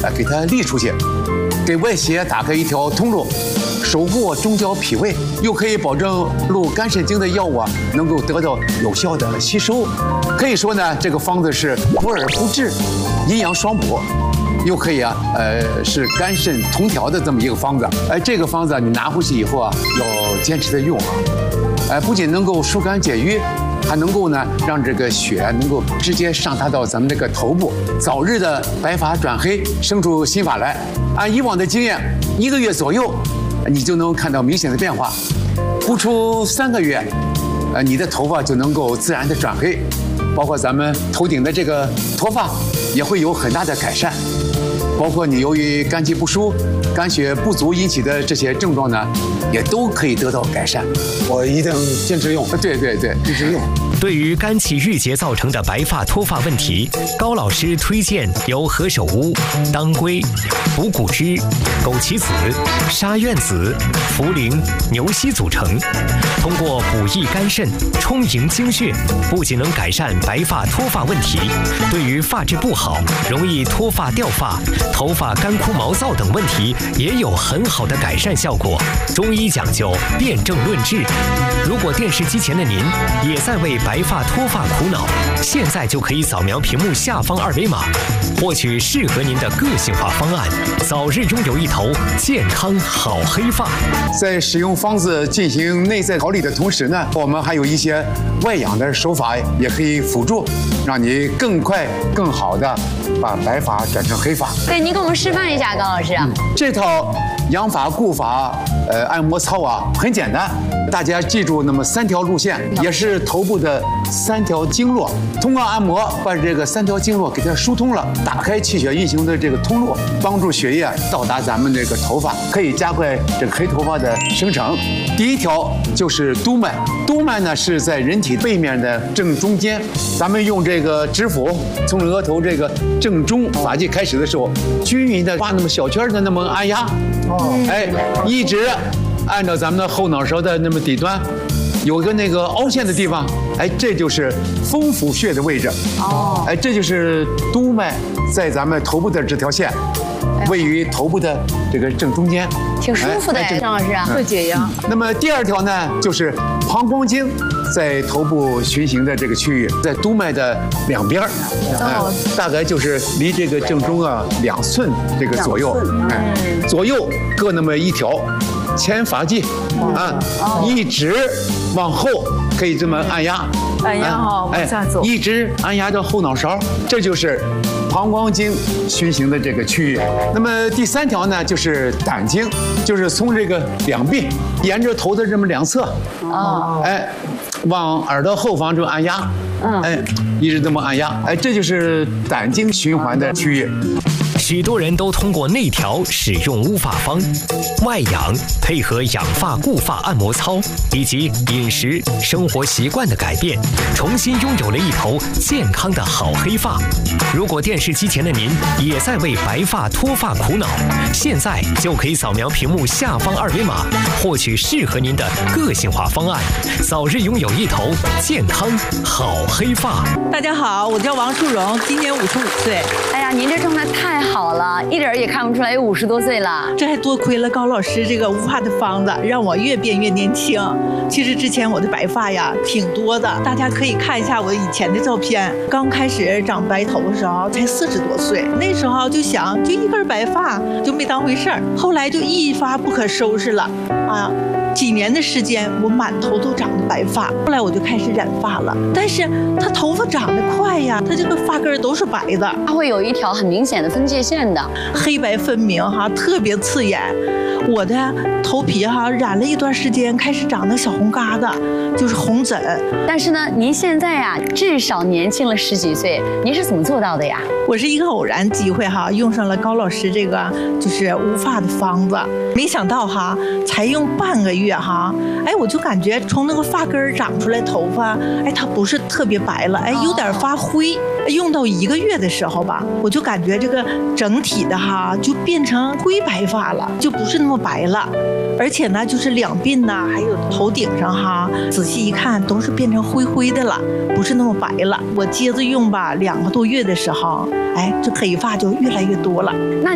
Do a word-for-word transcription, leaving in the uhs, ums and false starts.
啊给它沥出去，给外邪打开一条通路，守护中焦脾胃，又可以保证入肝肾经的药物啊能够得到有效的吸收。可以说呢，这个方子是补而不滞，阴阳双补。又可以啊，呃，是肝肾同调的这么一个方子。哎，这个方子你拿回去以后啊，要坚持的用啊。哎，不仅能够疏肝解郁，还能够呢让这个血能够直接上达到咱们这个头部，早日的白发转黑，生出新发来。按以往的经验，一个月左右，你就能看到明显的变化。不出三个月，呃，你的头发就能够自然的转黑，包括咱们头顶的这个脱发也会有很大的改善。包括你由于肝气不舒、肝血不足引起的这些症状呢，也都可以得到改善。 我一定坚持用。 对对对， 一直用。 对于肝气郁结造成的白发脱发问题，高老师推荐由何首乌、当归、补骨脂、枸杞子、沙苑子、茯苓、牛膝组成，通过补益肝肾、充盈精血，不仅能改善白发脱发问题，对于发质不好、容易脱发掉发、头发干枯毛躁等问题也有很好的改善效果。中医讲究辨证论治，如果电视机前的您也在为白发脱发苦恼，现在就可以扫描屏幕下方二维码，获取适合您的个性化方案，早日拥有一头健康好黑发。 在使用方子进行内在调理的同时呢，我们还有一些外养的手法也可以辅助，让你更快、更好的把白发转成黑发。 对，您给我们示范一下，高老师啊。 嗯、这套养发固发呃按摩操啊很简单，大家记住那么三条路线，也是头部的三条经络，通过按摩把这个三条经络给它疏通了，打开气血运行的这个通路，帮助血液到达咱们这个头发，可以加快这个黑头发的生成。第一条就是督脉，督脉呢是在人体背面的正中间，咱们用这个指腹从额头这个正中发际开始的时候，均匀的画那么小圈的那么按压，哦，哎，一直按照咱们的后脑勺的那么底端。有个那个凹陷的地方，哎，这就是风府穴的位置。哦，哎，这就是督脉，在咱们头部的这条线，位于头部的这个正中间， 挺舒服的，张老师啊， 会解压。 那么第二条呢，就是膀胱经在头部循行的这个区域，在督脉的两边，哎，大概就是离这个正中啊两寸这个左右，哎，左右各那么一条。前发际啊，一直往后可以这么按压， 按压哈，往下走， 一直按压到后脑勺，这就是膀胱经循行的这个区域。那么第三条呢，就是胆经，就是从这个两臂沿着头的这么两侧，哦，哎，往耳朵后方就按压，嗯，哎，一直这么按压，哎，这就是胆经循环的区域。 许多人都通过内调使用乌发方，外养配合养发固发按摩操以及饮食生活习惯的改变，重新拥有了一头健康的好黑发。如果电视机前的您也在为白发脱发苦恼，现在就可以扫描屏幕下方二维码，获取适合您的个性化方案，早日拥有一头健康好黑发。 大家好，我叫王淑荣，今年五十五岁。 哎呀，您这状态太好了，一点也看不出来有五十多岁了。 这还多亏了高老师这个乌发的方子，让我越变越年轻。其实之前我的白发呀挺多的，大家可以看一下我以前的照片。刚开始长白头的时候才四十多岁，那时候就想就一根白发就没当回事儿，后来就一发不可收拾了啊。几年的时间，我满头都长了白发，后来我就开始染发了。但是它头发长得快呀，它这个发根都是白的， 它会有一条很明显的分界线的， 黑白分明哈，特别刺眼。我的头皮哈染了一段时间，开始长那小红疙瘩，就是红疹。 但是呢，您现在呀，至少年轻了十几岁，您是怎么做到的呀？ 我是一个偶然机会哈，用上了高老师这个就是乌发的方子，没想到哈，才用半个月哈，哎，我就感觉从那个发根长出来头发，哎，它不是特别白了，哎，有点发灰。用到一个月的时候吧，我就感觉这个整体的哈就变成灰白发了，就不是那么白了。而且呢，就是两鬓呐，还有头顶上哈，仔细一看都是变成灰灰的了，不是那么白了。我接着用吧，两个多月的时候，哎，这黑发就越来越多了。 那